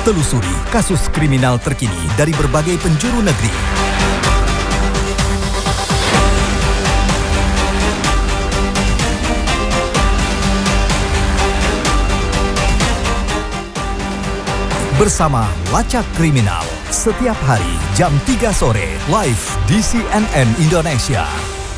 Telusuri kasus kriminal terkini dari berbagai penjuru negeri. Bersama Lacak Kriminal, setiap hari jam 3 sore, live di CNN Indonesia.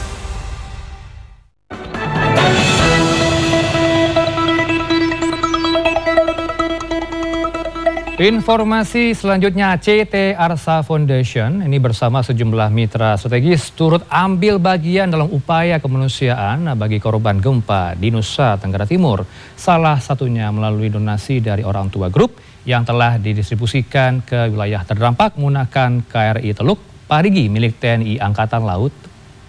Informasi selanjutnya, CT Arsa Foundation ini bersama sejumlah mitra strategis turut ambil bagian dalam upaya kemanusiaan bagi korban gempa di Nusa Tenggara Timur. Salah satunya melalui donasi dari orang tua grup yang telah didistribusikan ke wilayah terdampak menggunakan KRI Teluk Parigi milik TNI Angkatan Laut.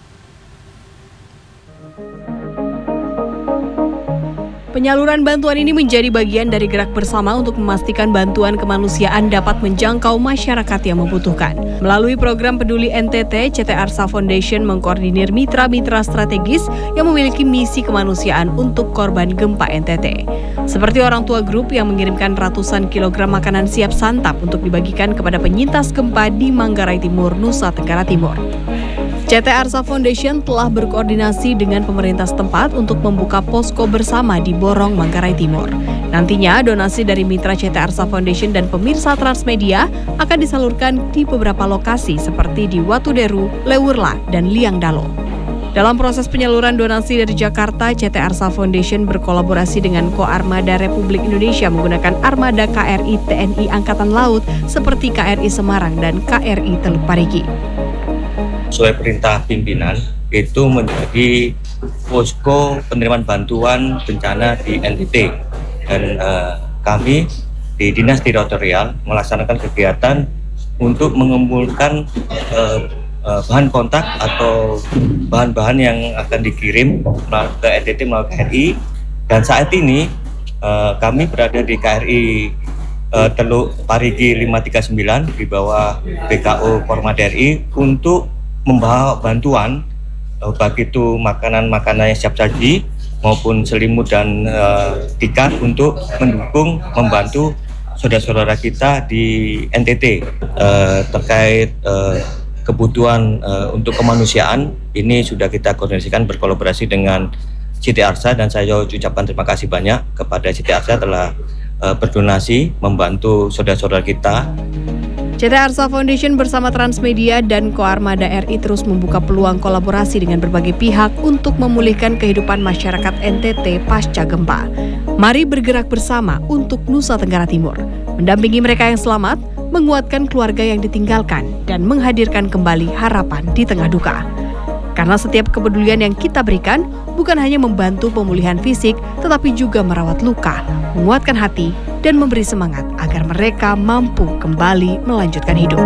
Penyaluran bantuan ini menjadi bagian dari gerak bersama untuk memastikan bantuan kemanusiaan dapat menjangkau masyarakat yang membutuhkan. Melalui program Peduli NTT, CT Arsa Foundation mengkoordinir mitra-mitra strategis yang memiliki misi kemanusiaan untuk korban gempa NTT. Seperti orang tua grup yang mengirimkan ratusan kilogram makanan siap santap untuk dibagikan kepada penyintas gempa di Manggarai Timur, Nusa Tenggara Timur. CT Arsa Foundation telah berkoordinasi dengan pemerintah setempat untuk membuka posko bersama di Borong, Manggarai Timur. Nantinya, donasi dari mitra CT Arsa Foundation dan pemirsa Transmedia akan disalurkan di beberapa lokasi seperti di Watuderu, Lewurla, dan Liangdalo. Dalam proses penyaluran donasi dari Jakarta, CT Arsa Foundation berkolaborasi dengan Koarmada Republik Indonesia menggunakan armada KRI TNI Angkatan Laut seperti KRI Semarang dan KRI Teluk Parigi. Sesuai perintah pimpinan, itu menjadi posko penerimaan bantuan bencana di NTT. Dan kami di Dinas Teritorial melaksanakan kegiatan untuk mengumpulkan bahan kontak atau bahan-bahan yang akan dikirim ke NTT melalui KRI. Dan saat ini kami berada di KRI Teluk Parigi 539 di bawah BKO Koarmada RI untuk membawa bantuan, baik itu makanan-makanan yang siap saji maupun selimut dan tikar untuk mendukung, membantu saudara-saudara kita di NTT. Terkait kebutuhan untuk kemanusiaan, ini sudah kita koordinasikan berkolaborasi dengan CT Arsa, dan saya ucapkan terima kasih banyak kepada CT Arsa telah berdonasi membantu saudara-saudara kita. CT Arsa Foundation bersama Transmedia dan Koarmada RI terus membuka peluang kolaborasi dengan berbagai pihak untuk memulihkan kehidupan masyarakat NTT pasca gempa. Mari bergerak bersama untuk Nusa Tenggara Timur, mendampingi mereka yang selamat, menguatkan keluarga yang ditinggalkan, dan menghadirkan kembali harapan di tengah duka. Karena setiap kepedulian yang kita berikan bukan hanya membantu pemulihan fisik, tetapi juga merawat luka, menguatkan hati, dan memberi semangat agar mereka mampu kembali melanjutkan hidup.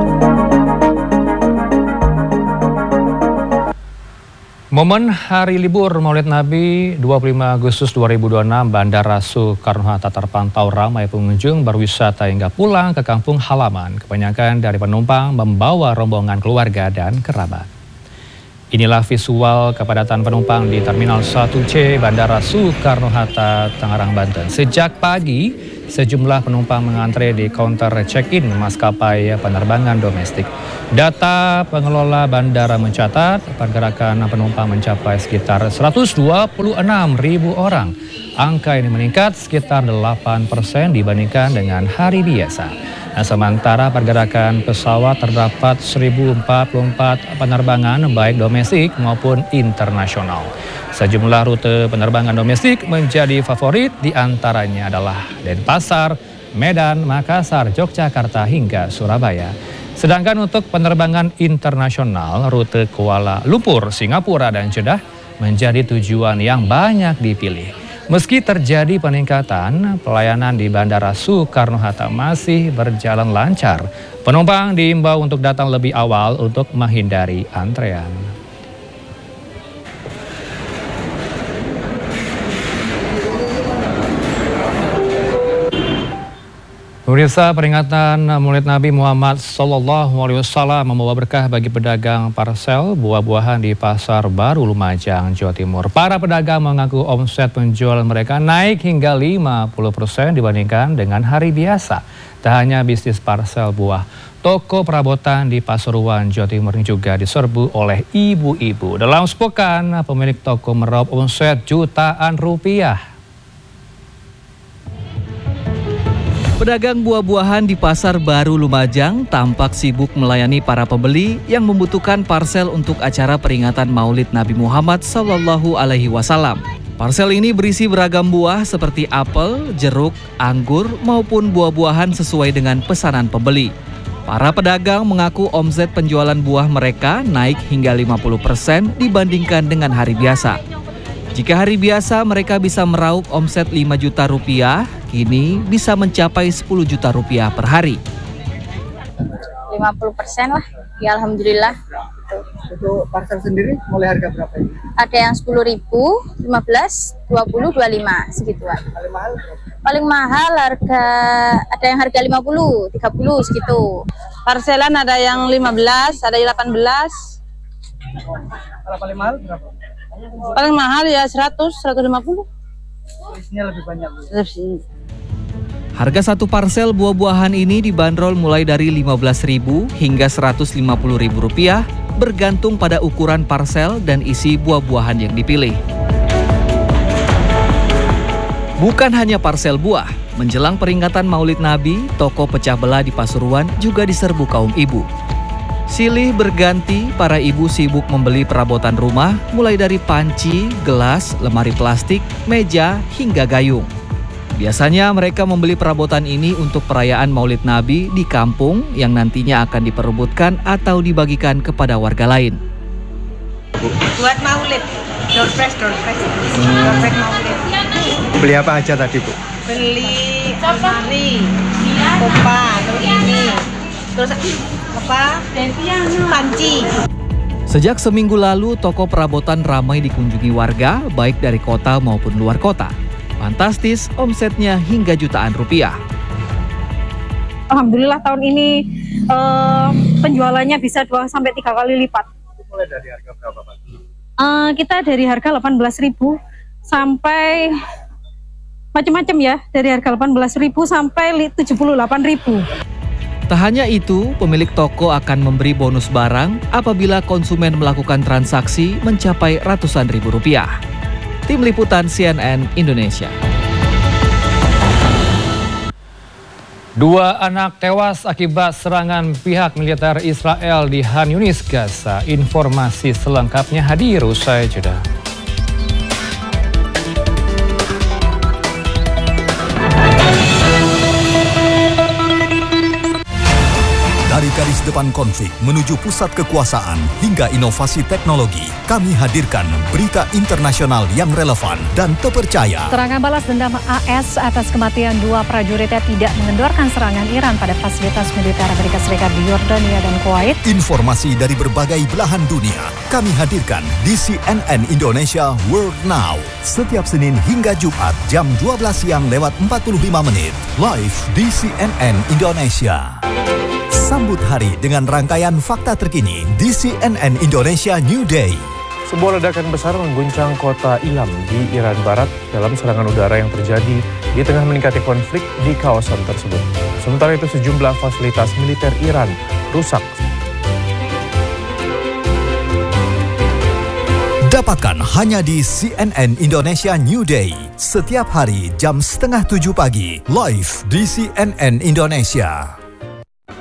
Momen Hari Libur Maulid Nabi 25 Agustus 2026, Bandara Soekarno-Hatta terpantau ramai pengunjung berwisata hingga pulang ke kampung halaman. Kebanyakan dari penumpang membawa rombongan keluarga dan kerabat. Inilah visual kepadatan penumpang di Terminal 1C Bandara Soekarno-Hatta, Tangerang, Banten. Sejak pagi, sejumlah penumpang mengantre di counter check-in maskapai penerbangan domestik. Data pengelola bandara mencatat pergerakan penumpang mencapai sekitar 126.000 orang. Angka ini meningkat sekitar 8% dibandingkan dengan hari biasa. Nah, sementara pergerakan pesawat terdapat 1.044 penerbangan baik domestik maupun internasional. Sejumlah rute penerbangan domestik menjadi favorit, diantaranya adalah Denpasar, Medan, Makassar, Yogyakarta hingga Surabaya. Sedangkan untuk penerbangan internasional, rute Kuala Lumpur, Singapura, dan Jeddah menjadi tujuan yang banyak dipilih. Meski terjadi peningkatan, pelayanan di Bandara Soekarno-Hatta masih berjalan lancar. Penumpang diimbau untuk datang lebih awal untuk menghindari antrean. Pemirsa, peringatan Maulid Nabi Muhammad SAW membawa berkah bagi pedagang parsel buah-buahan di Pasar Baru Lumajang, Jawa Timur. Para pedagang mengaku omset penjualan mereka naik hingga 50% dibandingkan dengan hari biasa. Tak hanya bisnis parsel buah, toko perabotan di Pasuruan, Jawa Timur ini juga diserbu oleh ibu-ibu. Dalam sepekan, pemilik toko meraup omset jutaan rupiah. Pedagang buah-buahan di Pasar Baru Lumajang tampak sibuk melayani para pembeli yang membutuhkan parsel untuk acara peringatan Maulid Nabi Muhammad SAW. Parsel ini berisi beragam buah seperti apel, jeruk, anggur maupun buah-buahan sesuai dengan pesanan pembeli. Para pedagang mengaku omset penjualan buah mereka naik hingga 50% dibandingkan dengan hari biasa. Jika hari biasa mereka bisa meraup omset 5 juta rupiah, kini bisa mencapai 10 juta rupiah per hari. 50% lah, ya alhamdulillah. Untuk parsel sendiri mulai harga berapa ini? Ada yang 10.000, 15, 20, 25 segituan. Paling mahal berapa? Paling mahal harga ada yang harga 50, 30 segitu. Parselan ada yang 15, ada yang 18. Kalau paling mahal berapa? Paling mahal ya 100, 150. Isinya lebih banyak. Harga satu parsel buah-buahan ini dibanderol mulai dari Rp15.000 hingga Rp150.000 bergantung pada ukuran parsel dan isi buah-buahan yang dipilih. Bukan hanya parsel buah, menjelang peringatan Maulid Nabi, toko pecah belah di Pasuruan juga diserbu kaum ibu. Silih berganti, para ibu sibuk membeli perabotan rumah mulai dari panci, gelas, lemari plastik, meja, hingga gayung. Biasanya mereka membeli perabotan ini untuk perayaan Maulid Nabi di kampung yang nantinya akan diperebutkan atau dibagikan kepada warga lain. Buat Maulid, door prize Maulid. Beli apa aja tadi, Bu? Beli lemari, kopa, terus ini, terus apa? Panci. Sejak seminggu lalu, toko perabotan ramai dikunjungi warga, baik dari kota maupun luar kota. Fantastis, omsetnya hingga jutaan rupiah. Alhamdulillah tahun ini penjualannya bisa 2-3 kali lipat. Mulai dari harga berapa, Pak? Kita dari harga 18.000 sampai macam-macam ya, dari harga 18.000 sampai 78.000. Tak hanya itu, pemilik toko akan memberi bonus barang apabila konsumen melakukan transaksi mencapai ratusan ribu rupiah. Tim Liputan CNN Indonesia. 2 anak tewas akibat serangan pihak militer Israel di Khan Yunis, Gaza. Informasi selengkapnya hadir usai jeda. Dari garis depan konflik menuju pusat kekuasaan hingga inovasi teknologi, kami hadirkan berita internasional yang relevan dan terpercaya. Serangan balas dendam AS atas kematian 2 prajuritnya tidak mengendorkan serangan Iran pada fasilitas militer Amerika Serikat di Yordania dan Kuwait. Informasi dari berbagai belahan dunia kami hadirkan di CNN Indonesia World Now. Setiap Senin hingga Jumat jam 12 siang lewat 45 menit. Live di CNN Indonesia. Sambut hari dengan rangkaian fakta terkini di CNN Indonesia New Day. Sebuah ledakan besar mengguncang kota Ilam di Iran Barat dalam serangan udara yang terjadi di tengah meningkatnya konflik di kawasan tersebut. Sementara itu sejumlah fasilitas militer Iran rusak. Dapatkan hanya di CNN Indonesia New Day. Setiap hari jam 6:30 pagi. Live di CNN Indonesia.